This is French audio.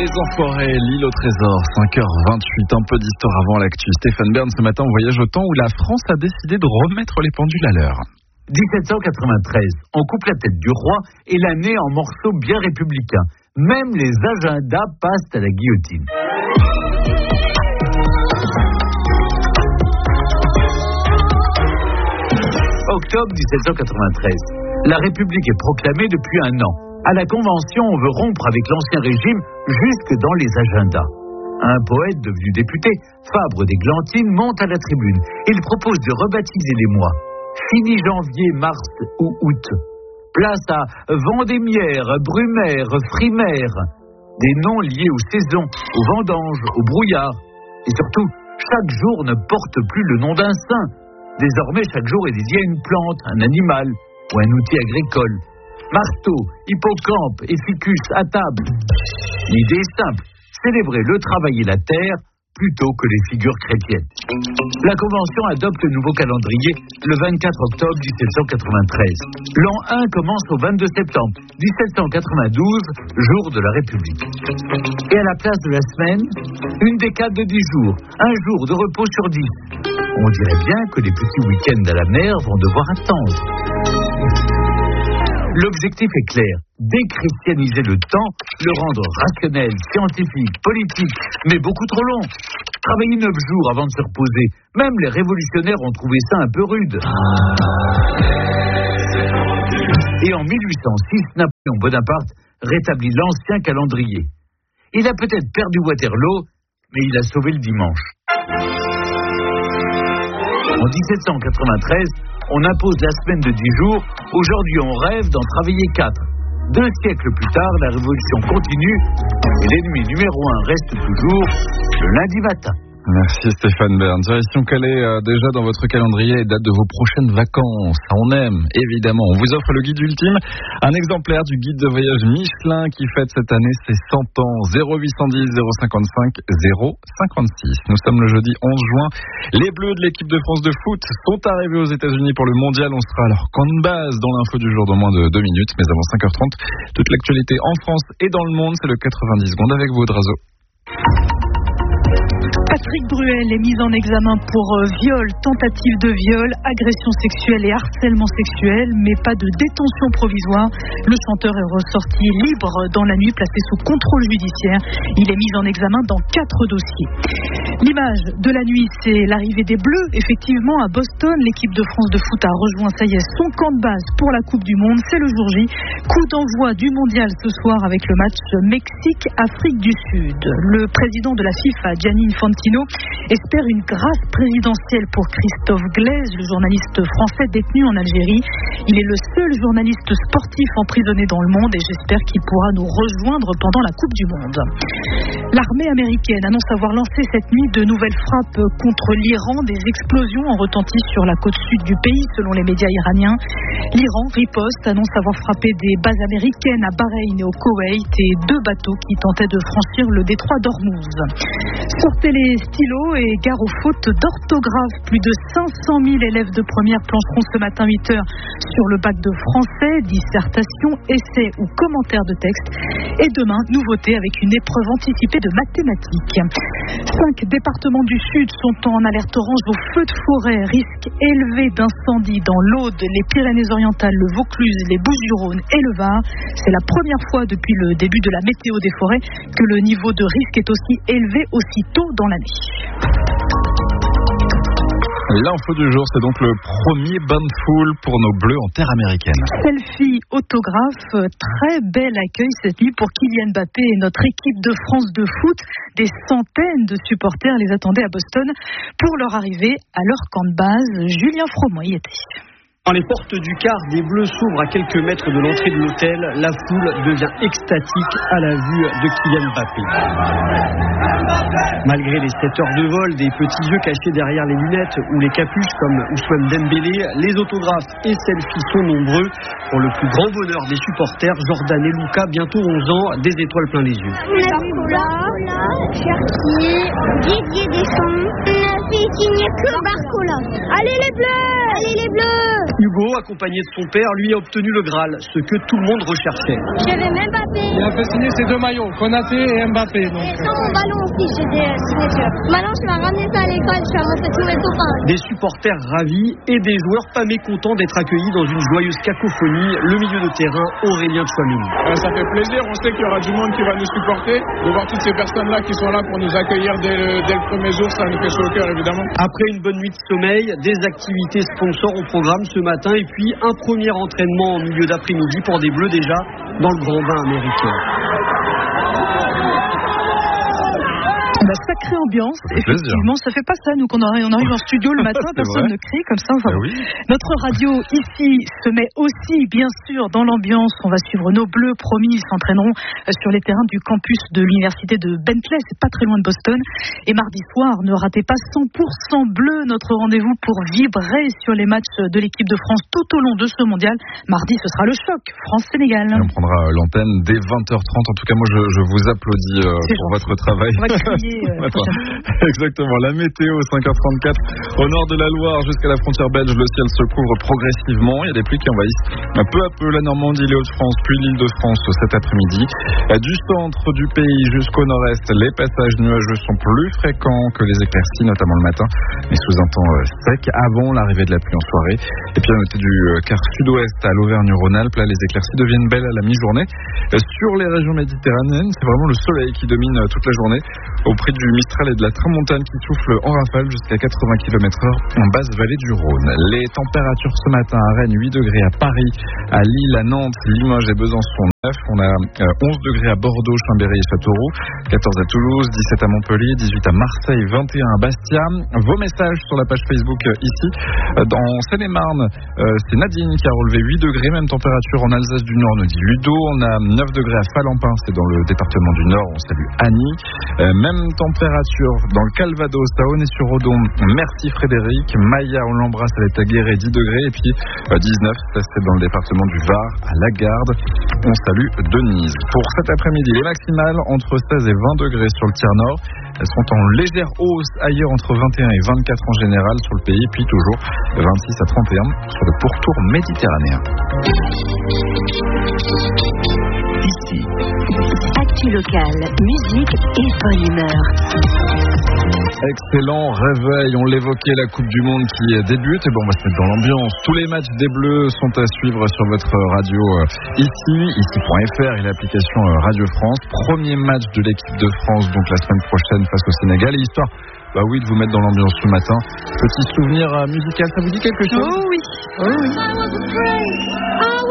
Les Enfoirés, l'île au trésor, 5h28, un peu d'histoire avant l'actu. Stéphane Bern, ce matin, on voyage au temps où la France a décidé de remettre les pendules à l'heure. 1793, on coupe la tête du roi et l'année en morceaux bien républicains. Même les agendas passent à la guillotine. Octobre 1793, la République est proclamée depuis un an. À la Convention, on veut rompre avec l'Ancien Régime jusque dans les agendas. Un poète devenu député, Fabre d'Églantine, monte à la tribune. Il propose de rebaptiser les mois. Fini janvier, mars ou août. Place à Vendémiaire, Brumaire, Frimaire. Des noms liés aux saisons, aux vendanges, aux brouillards. Et surtout, chaque jour ne porte plus le nom d'un saint. Désormais, chaque jour est dédié à une plante, un animal ou un outil agricole. Marteau, hippocampe et ficus à table. L'idée est simple, célébrer le travail et la terre plutôt que les figures chrétiennes. La Convention adopte le nouveau calendrier le 24 octobre 1793. L'an 1 commence au 22 septembre 1792, jour de la République. Et à la place de la semaine, une décade de 10 jours, un jour de repos sur 10. On dirait bien que les petits week-ends à la mer vont devoir attendre. L'objectif est clair, déchristianiser le temps, le rendre rationnel, scientifique, politique, mais beaucoup trop long. Travailler 9 jours avant de se reposer, même les révolutionnaires ont trouvé ça un peu rude. Et en 1806, Napoléon Bonaparte rétablit l'ancien calendrier. Il a peut-être perdu Waterloo, mais il a sauvé le dimanche. En 1793, on impose la semaine de 10 jours. Aujourd'hui, on rêve d'en travailler 4. 2 siècles plus tard, la révolution continue et l'ennemi numéro 1 reste toujours le lundi matin. Merci Stéphane Bern. Direction quelle est déjà dans votre calendrier et date de vos prochaines vacances. On aime, évidemment. On vous offre le guide ultime, un exemplaire du guide de voyage Michelin qui fête cette année ses 100 ans. 0810 055 056. Nous sommes le jeudi 11 juin. Les Bleus de l'équipe de France de foot sont arrivés aux États-Unis pour le mondial. On sera à leur camp de base dans l'info du jour dans moins de 2 minutes. Mais avant 5h30, toute l'actualité en France et dans le monde, c'est le 90 secondes avec vous, Drazo. Patrick Bruel est mis en examen pour viol, tentative de viol, agression sexuelle et harcèlement sexuel, mais pas de détention provisoire. Le chanteur est ressorti libre dans la nuit, placé sous contrôle judiciaire. Il est mis en examen dans 4 dossiers. L'image de la nuit, c'est l'arrivée des Bleus. Effectivement, à Boston, l'équipe de France de foot a rejoint, ça y est, son camp de base pour la Coupe du Monde. C'est le jour J. Coup d'envoi du mondial ce soir avec le match Mexique-Afrique du Sud. Le président de la FIFA, Gianni Infantino, espère une grâce présidentielle pour Christophe Glaise, le journaliste français détenu en Algérie. Il est le seul journaliste sportif emprisonné dans le monde et j'espère qu'il pourra nous rejoindre pendant la Coupe du Monde. L'armée américaine annonce avoir lancé cette nuit de nouvelles frappes contre l'Iran. Des explosions ont retenti sur la côte sud du pays, selon les médias iraniens. L'Iran riposte, annonce avoir frappé des bases américaines à Bahreïn et au Koweït et 2 bateaux qui tentaient de franchir le détroit d'Ormuz. Sortez les stylos et gare aux fautes d'orthographe. Plus de 500 000 élèves de première plancheront ce matin 8h sur le bac de français, dissertation, essai ou commentaire de texte. Et demain, nouveauté avec une épreuve anticipée de mathématiques. 5 départements du Sud sont en alerte orange au feu de forêt. Risque élevé d'incendie dans l'Aude, les Pyrénées-Orientales, le Vaucluse, les Bouches-du-Rhône et le Var. C'est la première fois depuis le début de la météo des forêts que le niveau de risque est aussi élevé aussi tôt dans l'année. L'info du jour, c'est donc le premier bain de foule pour nos Bleus en terre américaine. Selfie, autographe, très bel accueil cette nuit pour Kylian Mbappé et notre équipe de France de foot. Des centaines de supporters les attendaient à Boston pour leur arrivée à leur camp de base. Julien Froment y était. Quand les portes du car des Bleus s'ouvrent à quelques mètres de l'entrée de l'hôtel, la foule devient extatique à la vue de Kylian Mbappé. Malgré les 7 heures de vol, des petits yeux cachés derrière les lunettes ou les capuches comme Ousmane Dembélé, les autographes et selfies sont nombreux. Pour le plus grand bonheur des supporters, Jordan et Luca, bientôt 11 ans, des étoiles plein les yeux. Cherki, Didier Deschamps, puis signer que Barcola. Allez les Bleus! Allez les Bleus! Hugo, accompagné de son père, lui a obtenu le Graal, ce que tout le monde recherchait. J'avais Mbappé. Il a fait signer ses 2 maillots, Konaté et Mbappé. Donc... Et sans mon ballon aussi, j'ai des signatures. Maintenant, je vais ramener ça à l'école, je vais montrer tous mes copains. Des supporters ravis et des joueurs pas mécontents d'être accueillis dans une joyeuse cacophonie. Le milieu de terrain, Aurélien Tchouaméni. Ça fait plaisir, on sait qu'il y aura du monde qui va nous supporter. De voir toutes ces personnes-là qui sont là pour nous accueillir dès le premier jour, ça nous fait chaud au cœur évidemment. Après une bonne nuit de sommeil, des activités sponsors au programme ce matin et puis un premier entraînement en milieu d'après-midi pour des Bleus déjà dans le grand bain américain. La sacrée ambiance, effectivement, ça fait pas ça, nous, qu'on arrive en studio le matin, personne ne crie comme ça. Enfin, oui. Notre radio ici se met aussi, bien sûr, dans l'ambiance. On va suivre nos Bleus, promis, ils s'entraîneront sur les terrains du campus de l'université de Bentley, c'est pas très loin de Boston. Et mardi soir, ne ratez pas 100% Bleu, notre rendez-vous pour vibrer sur les matchs de l'équipe de France tout au long de ce mondial. Mardi, ce sera le choc, France-Sénégal. Et on prendra l'antenne dès 20h30. En tout cas, moi, je vous applaudis pour votre travail. On va crier. Exactement, la météo 5h34 au nord de la Loire jusqu'à la frontière belge, le ciel se couvre progressivement, il y a des pluies qui envahissent peu à peu la Normandie, les Hauts-de-France puis l'Île-de-France cet après-midi. Du centre du pays jusqu'au nord-est, les passages nuageux sont plus fréquents que les éclaircies, notamment le matin, mais sous un temps sec avant l'arrivée de la pluie en soirée. Et puis à noter du quart sud-ouest à l'Auvergne-Rhône-Alpes, là les éclaircies deviennent belles à la mi-journée. Sur les régions méditerranéennes, c'est vraiment le soleil qui domine toute la journée, au prix du Mistral et de la Tramontane qui souffle en rafale jusqu'à 80 km/h en basse vallée du Rhône. Les températures ce matin à Rennes, 8 degrés à Paris, à Lille, à Nantes, Limoges et Besançon 9. On a 11 degrés à Bordeaux, Chambéry et Châteauroux, 14 à Toulouse, 17 à Montpellier, 18 à Marseille, 21 à Bastia. Vos messages sur la page Facebook ici. Dans Seine-et-Marne, c'est Nadine qui a relevé 8 degrés, même température en Alsace du Nord, nous dit Ludo. On a 9 degrés à Falampin, c'est dans le département du Nord, on salue Annie. Même température dans le Calvados, à Aulnay-sur-Odon. Merci Frédéric. Maya, on l'embrasse, elle est à Guéret, 10 degrés. Et puis 19, ça c'est dans le département du Var, à Lagarde. On salue Denise. Pour cet après-midi, les maximales entre 16 et 20 degrés sur le tiers nord. Elles sont en légère hausse ailleurs entre 21 et 24 en général sur le pays. Puis toujours 26 à 31 sur le pourtour méditerranéen. Ici, actu locale, musique et bonne humeur. Excellent réveil, on l'évoquait, la Coupe du Monde qui débute. Et bon, on va se mettre dans l'ambiance. Tous les matchs des Bleus sont à suivre sur votre radio ici.fr et l'application Radio France. Premier match de l'équipe de France, donc la semaine prochaine face au Sénégal. Et histoire, de vous mettre dans l'ambiance ce matin. Petit souvenir musical, ça vous dit quelque chose ? Oh oui.